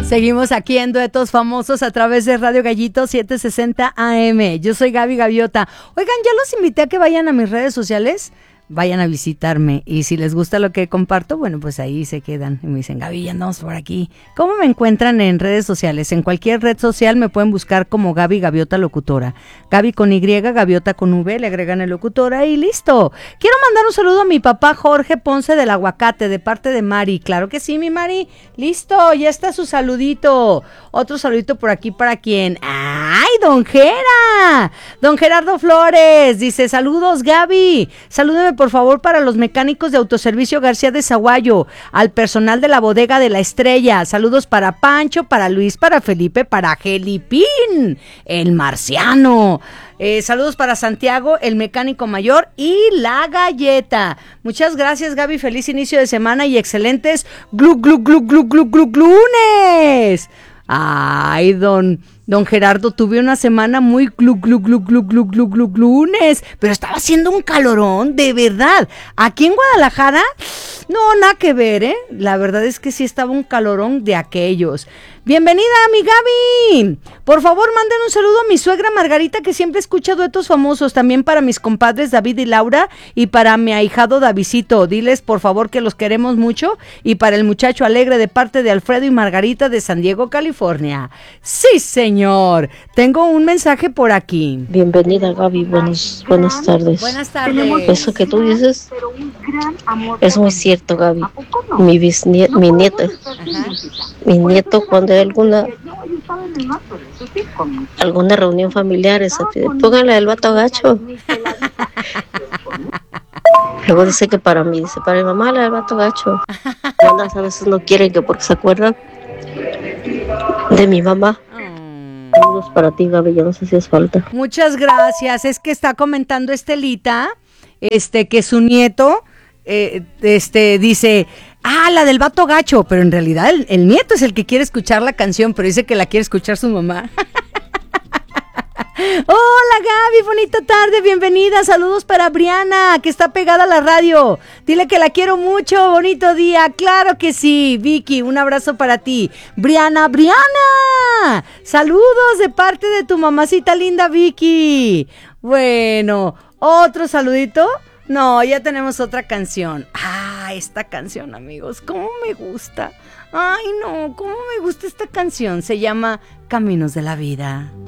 Seguimos aquí en Duetos Famosos a través de Radio Gallito 760 AM. Yo soy Gaby Gaviota. Oigan, ya los invité a que vayan a mis redes sociales. Vayan a visitarme y si les gusta lo que comparto, bueno, pues ahí se quedan y me dicen, Gaby, ya andamos por aquí. ¿Cómo me encuentran en redes sociales? En cualquier red social me pueden buscar como Gaby Gaviota Locutora. Gaby con Y, Gaviota con V, le agregan el locutora y listo. Quiero mandar un saludo a mi papá Jorge Ponce del Aguacate, de parte de Mari. Claro que sí, mi Mari. Listo, ya está su saludito. Otro saludito por aquí para quien. ¡Ay, don Gera! Don Gerardo Flores dice, saludos Gaby. Salúdeme por favor para los mecánicos de Autoservicio García de Zaguayo, al personal de la bodega de La Estrella. Saludos para Pancho, para Luis, para Felipe, para Gelipín, el marciano. Saludos para Santiago, el mecánico mayor y la galleta. Muchas gracias, Gaby. Feliz inicio de semana y excelentes lunes. Ay, don Gerardo, tuve una semana muy lunes, pero estaba haciendo un calorón, de verdad. Aquí en Guadalajara, no, nada que ver, ¿eh? La verdad es que sí estaba un calorón de aquellos. Bienvenida, mi Gaby. Por favor, manden un saludo a mi suegra Margarita, que siempre escucha Duetos Famosos, también para mis compadres David y Laura, y para mi ahijado Davidcito. Diles, por favor, que los queremos mucho, y para el muchacho alegre de parte de Alfredo y Margarita de San Diego, California. Sí, señor. Tengo un mensaje por aquí. Bienvenida, Gaby. Buenas tardes. Buenas tardes. Eso que tú dices es muy cierto, Gaby. Mi nieto. Mi nieto, cuando hay alguna reunión familiar, pónganle el vato gacho. Luego dice que para mí, dice, para mi mamá el vato gacho. A veces no quieren que porque se acuerdan de mi mamá. Saludos para ti, Gaby, ya no sé si es falta. Muchas gracias. Es que está comentando Estelita, que su nieto, dice, la del vato gacho, pero en realidad el nieto es el que quiere escuchar la canción, pero dice que la quiere escuchar su mamá. Hola Gaby, bonita tarde, bienvenida, saludos para Briana, que está pegada a la radio, dile que la quiero mucho, bonito día, claro que sí, Vicky, un abrazo para ti, Briana, saludos de parte de tu mamacita linda Vicky. Bueno, otro saludito. No, ya tenemos otra canción. Esta canción, amigos, cómo me gusta. Ay, no, cómo me gusta esta canción. Se llama Caminos de la Vida.